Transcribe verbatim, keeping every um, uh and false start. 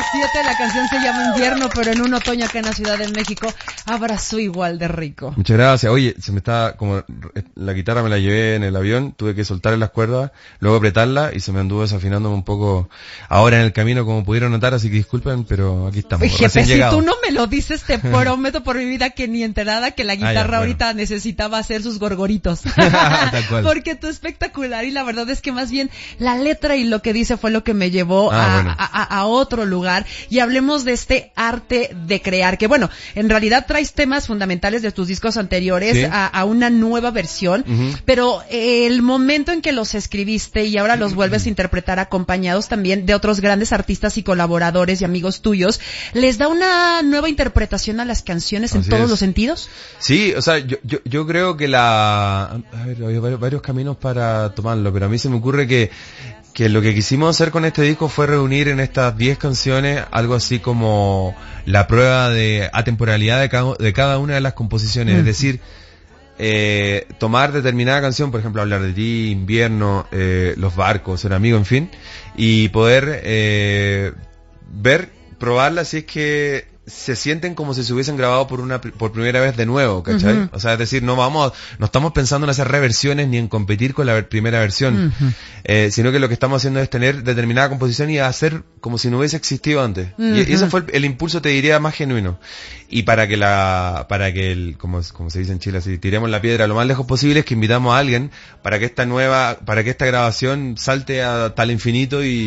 siete, la canción se llama Invierno, pero en un otoño acá en la Ciudad de México, abrazo igual de rico. Muchas gracias. Oye, se me está, como la guitarra me la llevé en el avión, tuve que soltar las cuerdas, luego apretarla y se me anduvo desafinando un poco ahora en el camino, como pudieron notar, así que disculpen, pero aquí estamos. Jefe, si tú no me lo dices, te prometo por mi vida que ni enterada que la guitarra ah, ya, bueno. ahorita necesitaba hacer sus gorgoritos. Tal cual. Porque tú espectacular y la verdad es que más bien la letra y lo que dice fue lo que me llevó ah, a, bueno. a, a otro lugar. Y hablemos de este arte de crear, que bueno, en realidad traes temas fundamentales de tus discos anteriores ¿sí? a, a una nueva versión, uh-huh. pero el momento en que los escribiste y ahora los vuelves a interpretar acompañados también de otros grandes artistas y colaboradores y amigos tuyos, ¿les da una nueva interpretación a las canciones en Así todos es. los sentidos? Sí, o sea, yo, yo, yo creo que la... A ver, hay varios, varios caminos para tomarlo, pero a mí se me ocurre que que lo que quisimos hacer con este disco fue reunir en estas diez canciones algo así como la prueba de atemporalidad de cada, de cada una de las composiciones, mm. es decir, eh, tomar determinada canción, por ejemplo, Hablar de ti, Invierno, eh, Los barcos, Ser amigo, en fin, y poder eh, ver, probarla si es que se sienten como si se hubiesen grabado por una por primera vez de nuevo, ¿cachai? Uh-huh. O sea, es decir, no vamos, no estamos pensando en hacer reversiones ni en competir con la primera versión, uh-huh. eh, sino que lo que estamos haciendo es tener determinada composición y hacer como si no hubiese existido antes. Uh-huh. Y, y ese fue el, el impulso, te diría, más genuino. Y para que la, para que el, como, como se dice en Chile, así, tiremos la piedra lo más lejos posible, es que invitamos a alguien para que esta nueva, para que esta grabación salte a tal infinito y